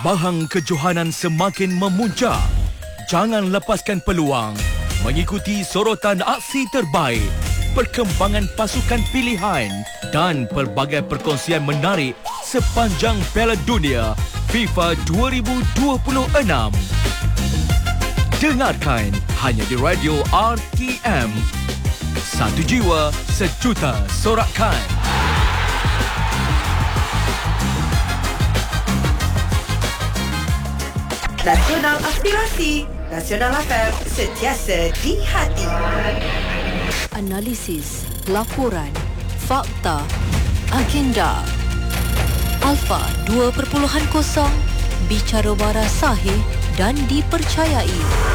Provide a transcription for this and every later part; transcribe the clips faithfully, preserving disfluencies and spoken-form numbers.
Bahang kejohanan semakin memuncak. Jangan lepaskan peluang mengikuti sorotan aksi terbaik, perkembangan pasukan pilihan dan pelbagai perkongsian menarik sepanjang Piala Dunia FIFA dua ribu dua puluh enam. Dengarkan hanya di Radio R T M. Satu jiwa, sejuta sorakan. Nasional Aspirasi, Nasional F M, sentiasa di hati. Analisis, laporan, fakta, agenda. Alfa dua perpuluhan kosong, bicara waras sahih dan dipercayai.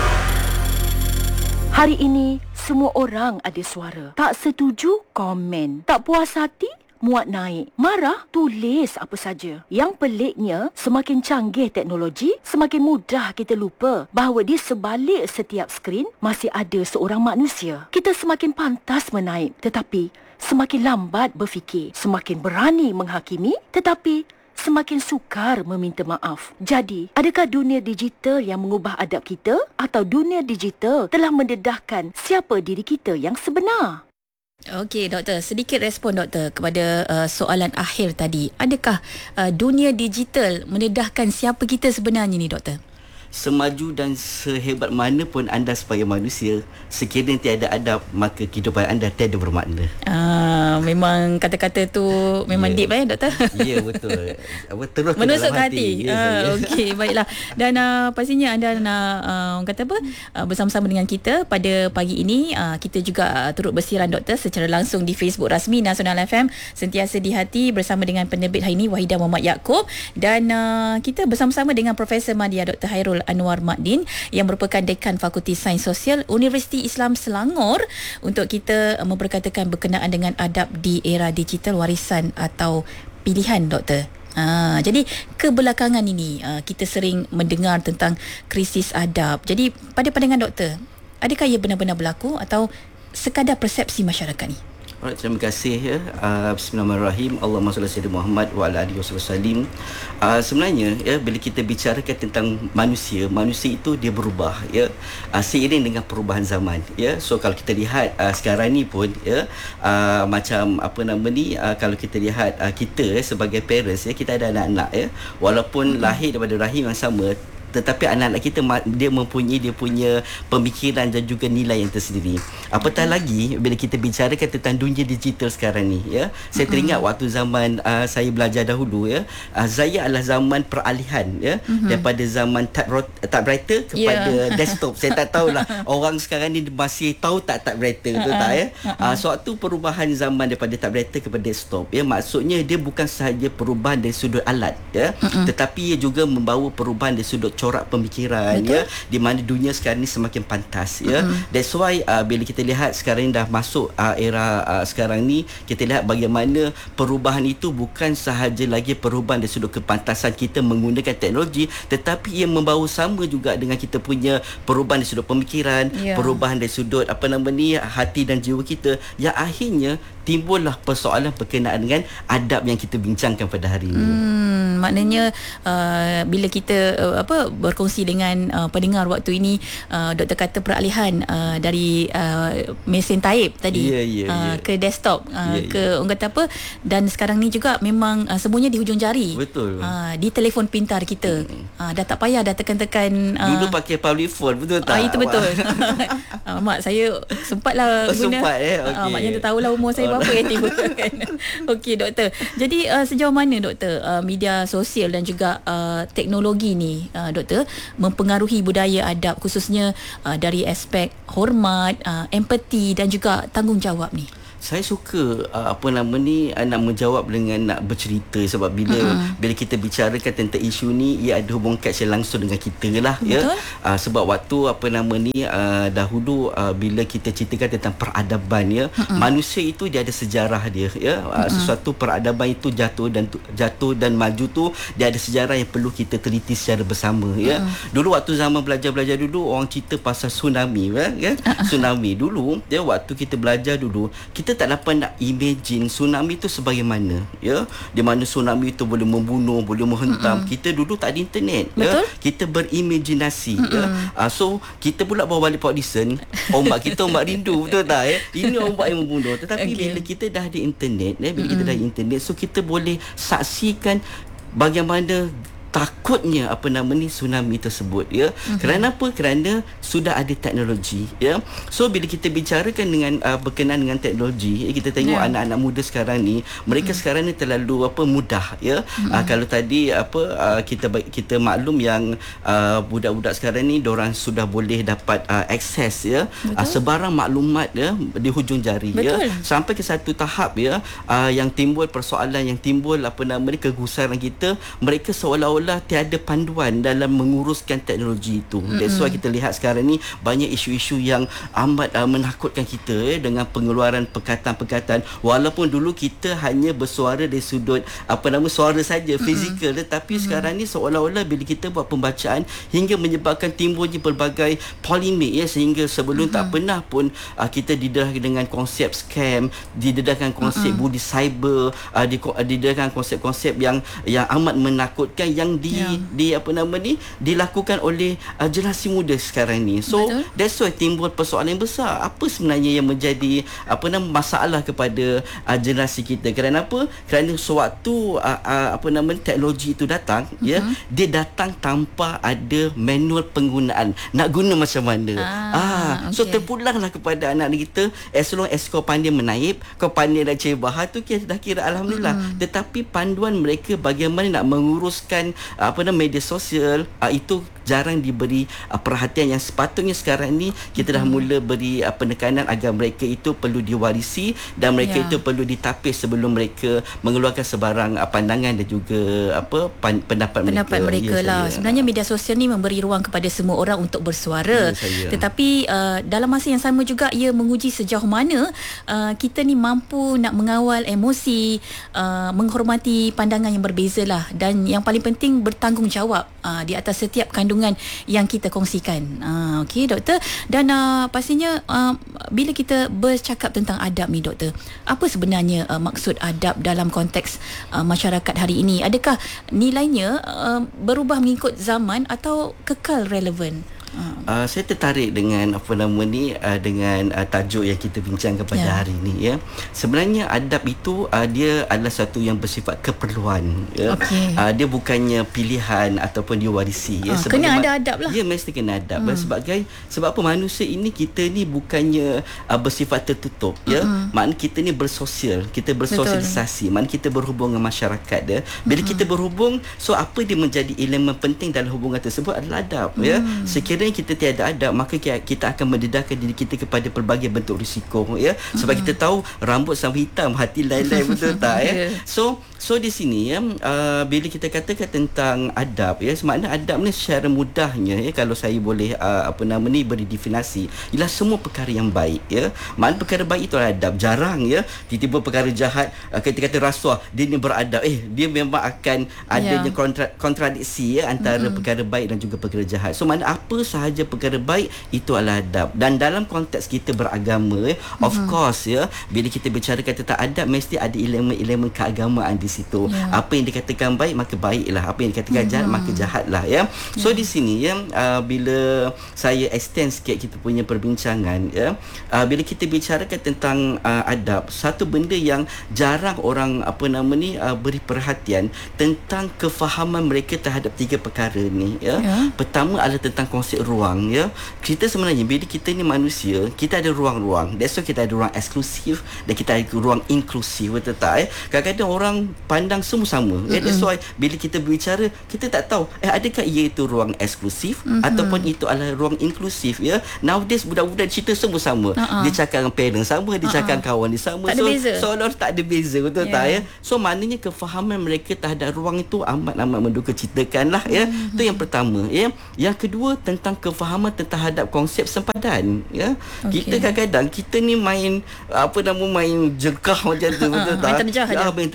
Hari ini, semua orang ada suara. Tak setuju, komen. Tak puas hati, muat naik. Marah, tulis apa saja. Yang peliknya, semakin canggih teknologi, semakin mudah kita lupa bahawa di sebalik setiap skrin masih ada seorang manusia. Kita semakin pantas menaip, tetapi semakin lambat berfikir. Semakin berani menghakimi, tetapi semakin sukar meminta maaf. Jadi, adakah dunia digital yang mengubah adab kita atau dunia digital telah mendedahkan siapa diri kita yang sebenar? Okey, doktor, sedikit respon doktor kepada uh, soalan akhir tadi. Adakah uh, dunia digital mendedahkan siapa kita sebenarnya ni, doktor? Semaju dan sehebat mana pun anda sebagai manusia, sekiranya tiada adab, maka kehidupan anda tiada bermakna. Ah, memang kata-kata tu memang yeah. deep eh, doktor? Ya, yeah, betul. Apa, terus ke menusuk dalam hati. hati. Yes, ah, yes. Okey, baiklah. Dan uh, pastinya anda nak uh, orang kata apa? Uh, bersama-sama dengan kita pada pagi ini, uh, kita juga uh, turut bersiaran doktor secara langsung di Facebook rasmi Nasional F M, sentiasa di hati, bersama dengan penerbit hari ini Wahidah Muhammad Yaakob, dan uh, kita bersama-sama dengan Profesor Madya Doktor Hairul Anwar Makdin yang merupakan Dekan Fakulti Sains Sosial Universiti Islam Selangor, untuk kita memperkatakan berkenaan dengan adab di era digital, warisan atau pilihan, doktor. Ha, jadi kebelakangan ini uh, kita sering mendengar tentang krisis adab. Jadi pada pandangan doktor, adakah ia benar-benar berlaku atau sekadar persepsi masyarakat ni? Alright, terima kasih ya. Uh, Bismillahirrahmanirrahim. Allahumma salli ala sayyidina Muhammad wa ala alihi wasallam. Uh, sebenarnya ya, bila kita bicarakan tentang manusia, manusia itu dia berubah ya, uh, seiring dengan perubahan zaman ya. So kalau kita lihat uh, sekarang ni pun ya, uh, macam apa nama ni, uh, kalau kita lihat uh, kita sebagai parents ya, kita ada anak-anak ya, walaupun hmm. lahir daripada rahim yang sama, tetapi anak-anak kita dia mempunyai dia punya pemikiran dan juga nilai yang tersendiri. Apatah mm-hmm. lagi bila kita bicarakan tentang dunia digital sekarang ni ya. Saya mm-hmm. teringat waktu zaman uh, saya belajar dahulu ya. Uh, saya adalah zaman peralihan ya, mm-hmm. daripada zaman typewriter kepada yeah. desktop. Saya tak tahulah orang sekarang ni masih tahu tak typewriter tu tak ya. Uh, sewaktu perubahan zaman daripada typewriter kepada desktop ya, maksudnya dia bukan sahaja perubahan dari sudut alat ya, mm-hmm. tetapi ia juga membawa perubahan dari sudut corak pemikiran. Betul. Ya, di mana dunia sekarang ni semakin pantas ya. Mm-hmm. That's why uh, bila kita lihat sekarang ni dah masuk uh, era uh, sekarang ni, kita lihat bagaimana perubahan itu bukan sahaja lagi perubahan dari sudut kepantasan kita menggunakan teknologi, tetapi ia membawa sama juga dengan kita punya perubahan dari sudut pemikiran, yeah. perubahan dari sudut apa nama ni, hati dan jiwa kita, yang akhirnya timbullah persoalan berkenaan dengan adab yang kita bincangkan pada hari ini. Hmm, maknanya uh, bila kita uh, apa berkongsi dengan uh, pendengar waktu ini, uh, doktor kata peralihan uh, dari uh, mesin taip tadi yeah, yeah, uh, yeah. ke desktop, uh, yeah, ke yeah. orang kata apa, dan sekarang ni juga memang uh, semuanya di hujung jari. Betul. Uh, di telefon pintar kita. Hmm. Uh, dah tak payah dah tekan-tekan. Uh, Dulu pakai public phone, betul tak? Uh, itu betul. uh, mak saya sempatlah oh, guna. Sempat eh. Okay. Uh, maknya tak tahulah umur saya berapa yang tiba kan. Okey doktor. Jadi uh, sejauh mana doktor uh, media sosial dan juga uh, teknologi ni uh, doktor mempengaruhi budaya adab, khususnya uh, dari aspek hormat, uh, empati dan juga tanggungjawab ni? Saya suka uh, apa nama ni uh, nak menjawab dengan nak bercerita, sebab bila mm-hmm. bila kita bicarakan tentang isu ni, ia ada hubungan kait langsung dengan kita lah. Betul? Ya. Uh, sebab waktu apa nama ni uh, dahulu uh, bila kita ceritakan tentang peradaban ya, mm-hmm. manusia itu dia ada sejarah dia ya. Uh, mm-hmm. Sesuatu peradaban itu jatuh dan jatuh dan maju tu dia ada sejarah yang perlu kita teliti secara bersama ya. Mm-hmm. Dulu waktu zaman belajar-belajar dulu, orang cerita pasal tsunami ya, ya? Uh-uh. Tsunami dulu ya, waktu kita belajar dulu, kita kita tak dapat nak imagine tsunami tu sebagaimana, ya, di mana tsunami tu boleh membunuh, boleh menghentam. Mm-mm. Kita dulu tak ada internet. Betul? Ya, kita berimajinasi. Ya. Uh, so kita pula bawa balik Port Dickson, ombak kita ombak rindu, betul tak? Ya? Ini ombak yang membunuh. Tetapi okay. bila kita dah ada internet, ya, bila Mm-mm. kita dah ada internet, so kita boleh saksikan bagaimana takutnya apa nama ni tsunami tersebut, ya. Mm-hmm. Kerana apa? Kerana sudah ada teknologi, ya. So bila kita bicarakan dengan uh, berkenaan dengan teknologi, ya, kita tengok yeah. anak-anak muda sekarang ni, mereka mm-hmm. sekarang ni terlalu apa mudah, ya. Mm-hmm. Uh, kalau tadi apa uh, kita kita maklum yang uh, budak-budak sekarang ni diorang sudah boleh dapat uh, akses, ya, uh, sebarang maklumat, ya, di hujung jari. Betul. Ya, sampai ke satu tahap, ya, uh, yang timbul persoalan, yang timbul apa nama ni kegusaran kita, mereka seolah-olah tiada panduan dalam menguruskan teknologi itu. Mm-hmm. That's why kita lihat sekarang ni banyak isu-isu yang amat uh, menakutkan kita, eh, dengan pengeluaran perkataan-perkataan, walaupun dulu kita hanya bersuara dari sudut apa nama suara saja, mm-hmm. fizikal, tetapi mm-hmm. sekarang ni seolah-olah bila kita buat pembacaan hingga menyebabkan timbulnya pelbagai polemik, ya, sehingga sebelum mm-hmm. tak pernah pun uh, kita didedahkan dengan konsep scam, didedahkan konsep mm-hmm. budi cyber, uh, didedahkan konsep-konsep yang yang amat menakutkan yang di yeah. di apa nama ni dilakukan oleh uh, generasi muda sekarang ni. So Betul. That's why timbul persoalan yang besar. Apa sebenarnya yang menjadi apa nama masalah kepada uh, generasi kita? Kerana apa? Kerana sewaktu uh, uh, apa nama teknologi itu datang, uh-huh. ya, dia datang tanpa ada manual penggunaan. Nak guna macam mana? Ah, ah so okay. terpulanglah kepada anak kita, as long as kau pandai menaip, kau pandai nak cari bahan tu, kita dah kira alhamdulillah. Uh-huh. Tetapi panduan mereka bagaimana nak menguruskan apa nama media sosial, uh, itu jarang diberi uh, perhatian yang sepatutnya. Sekarang ni kita dah hmm. mula beri uh, penekanan agar mereka itu perlu diwarisi dan mereka yeah. itu perlu ditapis sebelum mereka mengeluarkan sebarang uh, pandangan dan juga apa pan, pendapat, pendapat mereka. mereka ya, lah. Saya. Sebenarnya media sosial ni memberi ruang kepada semua orang untuk bersuara. Ya, tetapi uh, dalam masa yang sama juga ia menguji sejauh mana uh, kita ni mampu nak mengawal emosi, uh, menghormati pandangan yang berbeza lah, dan yang paling penting bertanggungjawab uh, di atas setiap kandungan yang kita kongsikan. Uh, Okey doktor, dan uh, pastinya uh, bila kita bercakap tentang adab ni doktor, apa sebenarnya uh, maksud adab dalam konteks uh, masyarakat hari ini? Adakah nilainya uh, berubah mengikut zaman atau kekal relevan? Uh, saya tertarik dengan apa nama ni uh, dengan uh, tajuk yang kita bincangkan pada yeah. hari ini, ya. Sebenarnya adab itu uh, dia adalah satu yang bersifat keperluan, ya. Okay. Uh, dia bukannya pilihan ataupun diwarisi, ya. Uh, kena ada adab lah. Ya, mesti kena adab. Hmm. Sebagai sebab apa manusia ini kita ni bukannya uh, bersifat tertutup, ya. Hmm. Maknanya kita ni bersosial, kita bersosialisasi, maknanya kita berhubung dengan masyarakat, ya. Bila hmm. kita berhubung, so apa dia menjadi elemen penting dalam hubungan tersebut adalah adab, hmm. ya. Sekiranya kita tiada adab, maka kita akan mendedahkan diri kita kepada pelbagai bentuk risiko, ya. Sebab mm-hmm. kita tahu rambut sama hitam, hati lain-lain, betul tak, ya. So so di sini, ya, uh, bila kita katakan tentang adab, ya, semakna adab ni secara mudahnya, ya, kalau saya boleh uh, apa nama ni beri definisi, ialah semua perkara yang baik, ya. Makna perkara baik itu adalah adab. Jarang, ya, tiba-tiba perkara jahat, uh, kita kata rasuah, dia ni beradab. Eh, dia memang akan adanya yeah. kontra, kontradiksi, ya, antara mm-hmm. perkara baik dan juga perkara jahat. So makna apa sahaja perkara baik itu adalah adab. Dan dalam konteks kita beragama, eh, of mm-hmm. course, ya, bila kita bicarakan tentang adab, mesti ada elemen-elemen keagamaan di situ. Yeah. Apa yang dikatakan baik maka baiklah, apa yang dikatakan mm-hmm. jahat maka jahatlah, ya. So yeah. di sini, ya, uh, bila saya extend sikit kita punya perbincangan, ya, uh, bila kita bicarakan tentang uh, adab, satu benda yang jarang orang apa nama ni uh, beri perhatian tentang kefahaman mereka terhadap tiga perkara ni, ya. Yeah. Pertama adalah tentang konsep ruang, ya. Kita sebenarnya bila kita ni manusia, kita ada ruang-ruang. That's why kita ada ruang eksklusif dan kita ada ruang inklusif, betul tak, eh? Kadang-kadang orang pandang semua sama, mm-hmm. eh? That's why bila kita berbicara, kita tak tahu eh adakah ia itu ruang eksklusif mm-hmm. ataupun itu adalah ruang inklusif, ya. Nowadays budak-budak cerita semua sama. Uh-huh. Dia cakap dengan parent sama, dia uh-huh. cakap dengan kawan dia sama. Tak so seolah-olah tak ada beza, betul yeah. tak, ya. So maknanya kefahaman mereka terhadap ruang itu amat-amat menduka citakan lah, ya. Mm-hmm. Itu yang pertama, ya. Yang kedua tentang kefahaman terhadap konsep sempadan, ya. Okay. Kita kadang-kadang kita ni main apa nama main jengkah macam tu, betul tak? Main terjah aja. Ah, main uh, terjah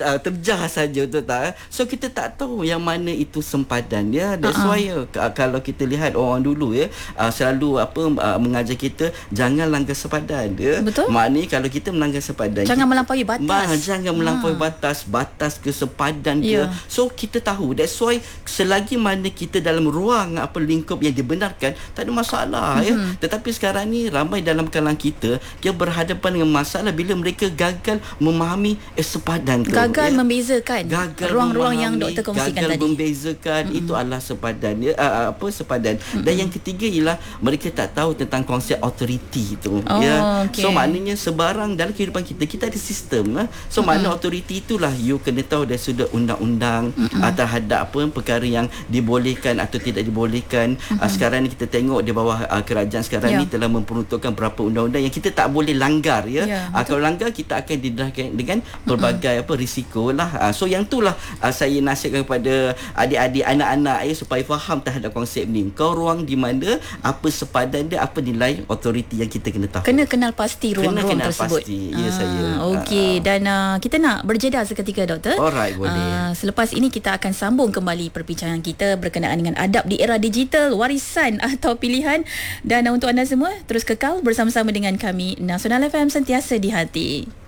ajar saja tu tak. So kita tak tahu yang mana itu sempadan ya. That's uh-huh. why ya, kalau kita lihat orang dulu ya, uh, selalu apa uh, mengajar kita jangan langgar sempadan ya. Betul. Maknanya kalau kita melanggar sempadan, jangan kita, melampaui batas. Bah, jangan melampaui ha. batas, batas ke sempadan ke. Yeah. So kita tahu. That's why selagi mana kita dalam ruang apa lingkup yang dibenarkan, tak ada masalah mm-hmm. ya. Tetapi sekarang ni ramai dalam kalangan kita dia berhadapan dengan masalah bila mereka gagal memahami eh, sempadan tu. Gagal ya. membezakan gagal ruang-ruang memahami, yang doktor kongsikan gagal tadi. Gagal membezakan mm-hmm. itu adalah sempadan ya, uh, apa sempadan. Mm-hmm. Dan yang ketiga ialah mereka tak tahu tentang konsep authority itu oh, ya. Okay. So maknanya sebarang dalam kehidupan kita kita ada sistem eh. So mm-hmm. makna authority itulah you kena tahu dari sudut undang-undang mm-hmm. uh, terhadap apa perkara yang dibolehkan atau tidak dibolehkan. Mm-hmm. Uh, sekarang ni kita tengok di bawah uh, kerajaan sekarang yeah. ni telah memperuntukkan beberapa undang-undang yang kita tak boleh langgar ya. Yeah, uh, kalau langgar kita akan didedahkan dengan pelbagai mm-hmm. apa risiko lah. Uh, so yang itulah uh, saya nasihatkan kepada adik-adik anak-anak ya supaya faham terhadap konsep ni. Kau ruang di mana apa sepadan dia, apa nilai authority yang kita kena tahu. Kena kenal pasti ruang-ruang kena kenal tersebut. Pasti. Ya ah, saya. Okey uh, dan uh, kita nak berjeda seketika doktor. Alright, boleh. Uh, selepas ini kita akan sambung kembali perbincangan kita berkenaan dengan adab di era digital, warisan atau pilihan. Dan uh, untuk anda semua terus kekal bersama-sama dengan kami Nasional F M, sentiasa di hati.